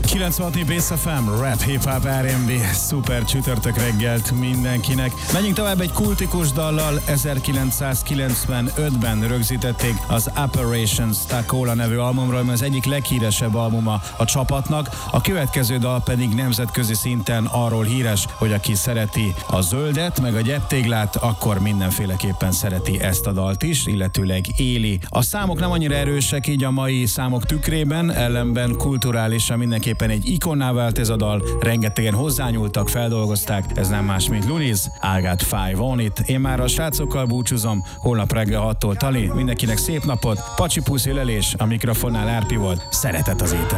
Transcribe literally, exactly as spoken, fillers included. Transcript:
kilencvenhat Bass ef em, rap, hip-hop, er and bé, szuper csütörtök reggelt mindenkinek. Megyünk tovább egy kultikus dallal, ezerkilencszázkilencvenötben rögzítették az Operations Tacola nevű albumról, ami az egyik leghíresebb albuma a csapatnak. A következő dal pedig nemzetközi szinten arról híres, hogy aki szereti a zöldet, meg a gyeptéglát, akkor mindenféleképpen szereti ezt a dalt is, illetőleg éli. A számok nem annyira erősek így a mai számok tükrében, ellenben kulturálisan mindenképpen egy ikonná vált ez a dal, rengetegen hozzányúltak, feldolgozták, ez nem más, mint Luniz, I got five on it. Én már a srácokkal búcsúzom, holnap reggel hattól Tali, mindenkinek szép napot, pacsi puszi lelés, a mikrofonnál Árpi volt, szeretet az étel.